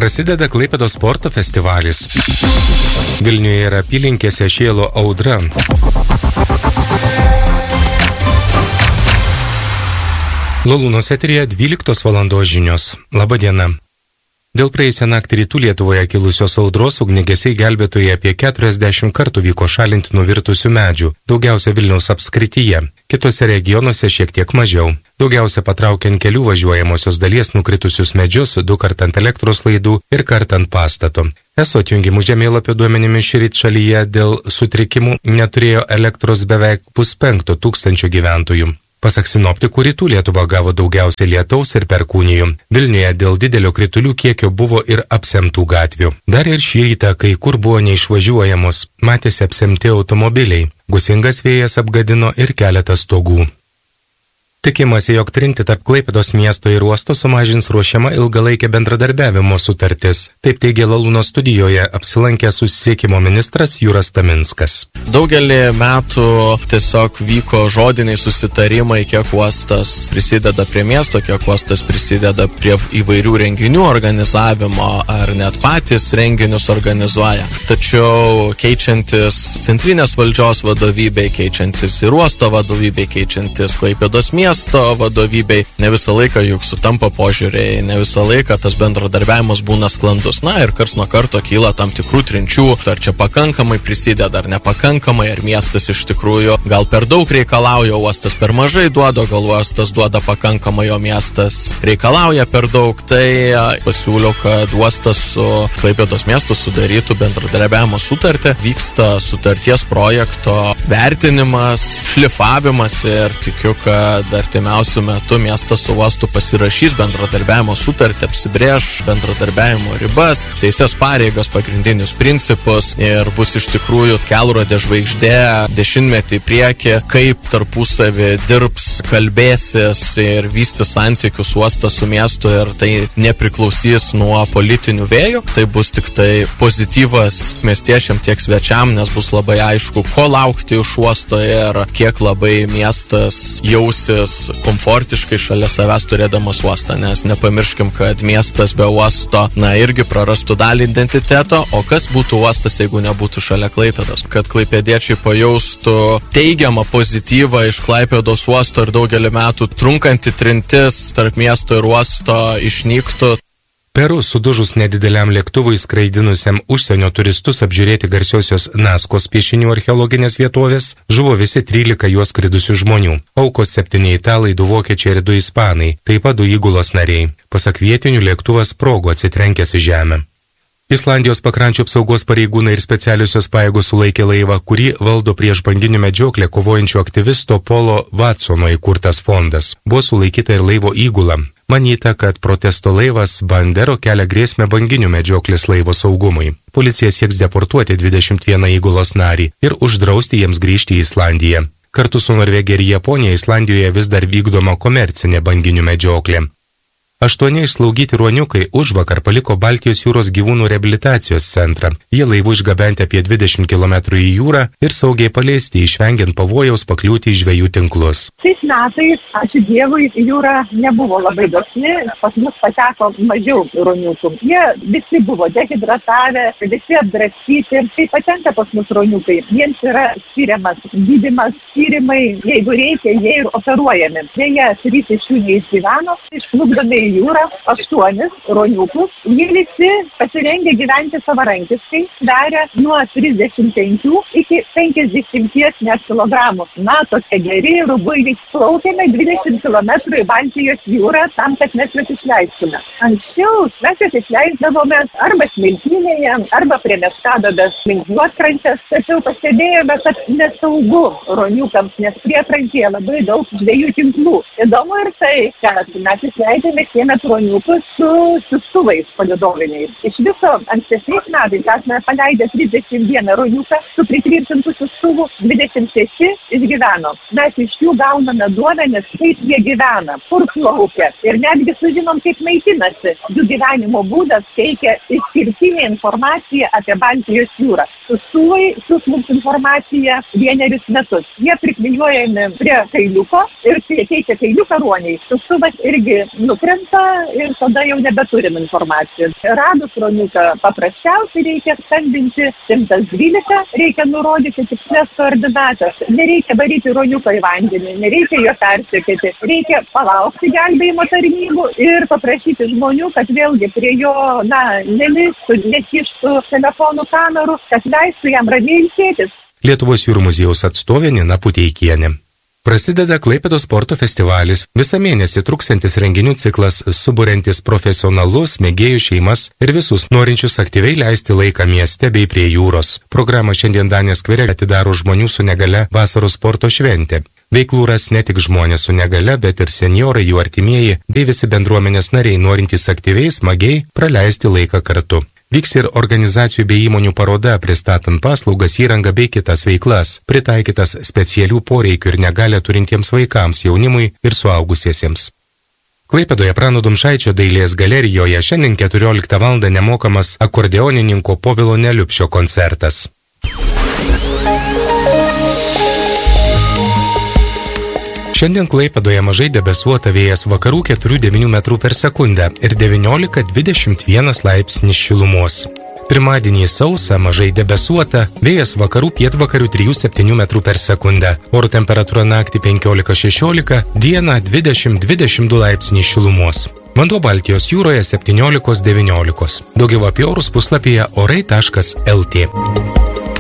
Prasideda Klaipėdos sporto festivalis. Vilniuje ir apylinkėse šėlo audra. Lalūnos eteryje 12 valandos žinios. Labą dieną. Dėl praėjusią naktį rytų Lietuvoje kilusios audros ugniagesiai gelbėtojai apie 40 kartų vyko šalinti nuvirtusių medžių, daugiausia Vilniaus apskrityje, kitose regionuose šiek tiek mažiau. Daugiausia patraukiant kelių važiuojamosios dalies nukritusius medžius, 2 kart ant elektros laidų ir kart ant pastato. ESO atjungimų žemėlapio duomenimis šįryt šalyje dėl sutrikimų neturėjo elektros beveik 500 gyventojų. Pasak sinoptikų, rytų Lietuva gavo daugiausiai lietaus ir perkūnijų. Vilniuje dėl didelio kritulių kiekio buvo ir apsemtų gatvių. Dar ir šį rytą kai kur buvo neišvažiuojamos, matėsi apsemti automobiliai. Gūsingas vėjas apgadino ir keletą stogų. Tikimasi, jog trinti tarp Klaipėdos miesto ir uosto sumažins ruošiama ilgalaikė bendradarbiavimo sutartis. Taip teigė Lalūnos studijoje apsilankęs susisiekimo ministras Juras Taminskas. Daugelį metų tiesiog vyko žodiniai susitarimai, kiek uostas prisideda prie miesto, kiek uostas prisideda prie įvairių renginių organizavimo ar net patys renginius organizuoja. Tačiau keičiantis centrinės valdžios vadovybei, keičiantis ir uosto vadovybei, keičiantis Klaipėdos miesto vadovybei, ne visą laiką juk sutampa požiūriai, ne visą laiką tas bendradarbiavimas būna sklandus. Na ir karts nuo karto kyla tam tikrų trinčių, ar čia pakankamai prisideda, ar nepakankamai, ar miestas iš tikrųjų gal per daug reikalauja, uostas per mažai duoda, gal uostas duoda pakankamai, o miestas reikalauja per daug. Tai pasiūliau, kad uostas su Klaipėdos miestu sudarytų bendradarbiavimo sutartį, vyksta sutarties projekto vertinimas, šlifavimas ir tikiu, kad artimiausių metų miestas su uostu pasirašys bendradarbiavimo sutartį, apsibrėš bendradarbiavimo ribas, teisės pareigas, pagrindinius principus ir bus iš tikrųjų kelrodė žvaigždė dešimtmetį į priekį, kaip tarpusavį dirbs, kalbėsis ir vystys santykius uostas su miestu ir tai nepriklausys nuo politinių vėjų. Tai bus tik tai pozityvas miestiečiam tiek svečiam, nes bus labai aišku, ko laukti iš uosto ir kiek labai miestas jausis komfortiškai šalia savęs turėdamas uostą, nes nepamirškim, kad miestas be uosto, irgi prarastų dalį identiteto, o kas būtų uostas, jeigu nebūtų šalia Klaipėdos. Kad klaipėdiečiai pajaustų teigiamą pozityvą iš Klaipėdos uosto ir daugelį metų trunkanti trintis tarp miesto ir uosto išnyktų. Peru sudužus nedideliam lėktuvui skraidinusiam užsienio turistus apžiūrėti garsiosios Naskos piešinių archeologinės vietovės, žuvo visi 13 juos skridusių žmonių. Aukos 7 italai, 2 vokiečiai ir 2 ispanai, taip pat 2 įgulos nariai. Pasak vietinių, lėktuvas sprogo atsitrenkęs į žemę. Islandijos pakrančių apsaugos pareigūnai ir specialiosios pajėgos sulaikė laivą, kurį valdo prieš banginį medžioklę kovojančių aktyvisto Polo Vatsono įkurtas fondas. Buvo sulaikyta ir laivo įgula. Manyta, kad protesto laivas Bandero kelia grėsmę banginių medžioklės laivo saugumui. Policija sieks deportuoti 21 įgulos narį ir uždrausti jiems grįžti į Islandiją. Kartu su Norvegija ir Japonija Islandijoje vis dar vykdoma komercinė banginių medžioklė. 8 išslaugyti ruoniukai užvakar paliko Baltijos jūros gyvūnų reabilitacijos centrą. Jie laivu išgabenti apie 20 km į jūrą ir saugiai paleisti, išvengiant pavojaus pakliūti į žvejų tinklus. Šiais metais, ačiū Dievui, jūra nebuvo labai dosni, pas mus pateko mažiau ruoniukų. Jie visi buvo dehidratavę, visi apdraskyti. Tai patenka pas mus ruoniukai. Jiems yra skiriamas gydymas, tyrimai, jeigu reikia, jie ir operuojami. Jie 3 iš jų neišgyveno, išplukdomi į jūrą 8 ruoniukus. Jie visi pasirengė gyventi savarankiškai, sveria nuo 35 iki 50 net kilogramų. Tokie geri, rubuiliai. Plaukėme 20 km į Baltijos jūrą tam, kad mes juos išleistume. Anksčiau mes juos išleisdavome arba smiltynėje, arba prie Meskadobės link juodkrantės. Tačiau pastebėjome, kad nesaugu ruoniukams, nes priekrantėje labai daug žvejų tinklų. Įdomu ir tai, kad mes išleidėme šiemet ruoniukus su siųstuvais palydoviniais. Iš viso ankstesniais metais esame paleidę 31 ruoniuką su pritvirtintų siųstuvų, 26 išgyveno. Mes iš jų gauname duomenis, kaip jie gyvena, kur plaukia ir netgi sužinom, kaip maitinasi. Jų gyvenimo būdas teikia išskirtinę informaciją apie Baltijos jūrą. Siųstuvai siųs mums informaciją 1 metus. Jie priklijuojami prie kailiuko ir kai keičia kailiuką ruoniai, siųstuvas irgi nukrenta plinta ir tada jau nebeturim informacijos. Radus ruoniuką paprasčiausiai reikia skambinti 112, reikia nurodyti tikslės koordinatas. Nereikia varyti ruoniuką į vandenį, nereikia jo persekėti. Reikia palaukti gelbėjimo tarnybų ir paprašyti žmonių, kad vėlgi prie jo, nelistų, nekištų telefonų kamerų, kad leistų jam ramiai ilsėtis. Lietuvos jūrų muziejaus atstovė Nina Puteikienė. Prasideda Klaipėdos sporto festivalis, visą mėnesį truksiantis renginių ciklas, suburiantis profesionalus, mėgėjų šeimas ir visus norinčius aktyviai leisti laiką mieste bei prie jūros. Programą šiandien Danės skvere atidaro žmonių su negale vasaros sporto šventė. Veiklų ras ne tik žmonės su negale, bet ir senjorai, jų artimieji bei visi bendruomenės nariai norintys aktyviai, smagiai praleisti laiką kartu. Vyks ir organizacijų bei įmonių paroda, pristatant paslaugas, įrangą bei kitas veiklas, pritaikytas specialių poreikių ir negalę turintiems vaikams, jaunimui ir suaugusiesiems. Klaipėdoje Prano Dumšaičio dailės galerijoje šiandien 14 val. Nemokamas akordeonininko Povilo Neliupšio koncertas. Šiandien Klaipėdoje mažai debesuota, vėjas vakarų 4–9 metrų per sekundę ir 19–21 laipsnis šilumos. Pirmadienį sausa, mažai debesuota, vėjas vakarų pietvakarių 3–7 metrų per sekundę. Oro temperatūra naktį 15–16, dieną 20–22 laipsniai šilumos. Vanduo Baltijos jūroje 17–19. Daugiau apie orus puslapyje orai.lt.